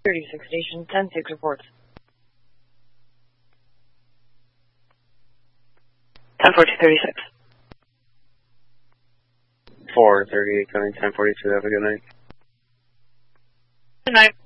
36 Station, 10-6 reports. 10-42-36. 438 coming 1042, have a good night. Good night.